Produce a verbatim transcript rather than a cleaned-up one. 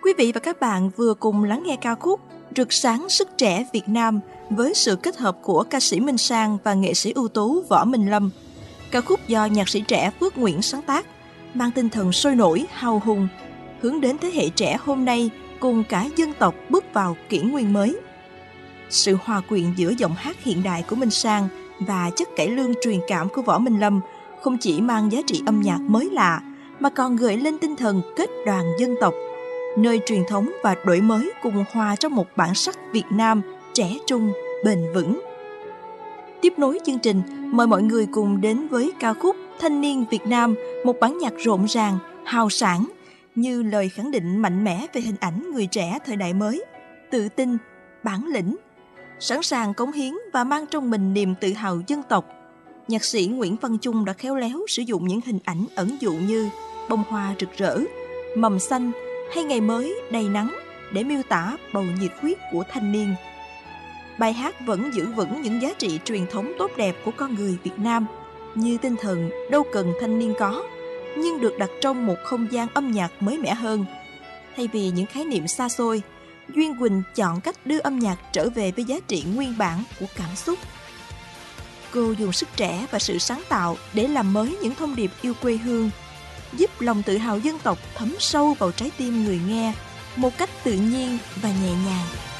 Quý vị và các bạn vừa cùng lắng nghe ca khúc Rực sáng sức trẻ Việt Nam với sự kết hợp của ca sĩ Minh Sang và nghệ sĩ ưu tú Võ Minh Lâm. Ca khúc do nhạc sĩ trẻ Phước Nguyễn sáng tác, mang tinh thần sôi nổi, hào hùng, hướng đến thế hệ trẻ hôm nay cùng cả dân tộc bước vào kỷ nguyên mới. Sự hòa quyện giữa giọng hát hiện đại của Minh Sang và chất cải lương truyền cảm của Võ Minh Lâm không chỉ mang giá trị âm nhạc mới lạ, mà còn gợi lên tinh thần kết đoàn dân tộc, nơi truyền thống và đổi mới cùng hòa trong một bản sắc Việt Nam trẻ trung, bền vững. Tiếp nối chương trình, mời mọi người cùng đến với ca khúc Thanh niên Việt Nam, một bản nhạc rộn ràng, hào sảng, như lời khẳng định mạnh mẽ về hình ảnh người trẻ thời đại mới, tự tin, bản lĩnh, sẵn sàng cống hiến và mang trong mình niềm tự hào dân tộc. Nhạc sĩ Nguyễn Văn Chung đã khéo léo sử dụng những hình ảnh ẩn dụ như bông hoa rực rỡ, mầm xanh hay ngày mới đầy nắng để miêu tả bầu nhiệt huyết của thanh niên. Bài hát vẫn giữ vững những giá trị truyền thống tốt đẹp của con người Việt Nam, như tinh thần đâu cần thanh niên có, nhưng được đặt trong một không gian âm nhạc mới mẻ hơn. Thay vì những khái niệm xa xôi, Duyên Quỳnh chọn cách đưa âm nhạc trở về với giá trị nguyên bản của cảm xúc. Cô dùng sức trẻ và sự sáng tạo để làm mới những thông điệp yêu quê hương, giúp lòng tự hào dân tộc thấm sâu vào trái tim người nghe một cách tự nhiên và nhẹ nhàng.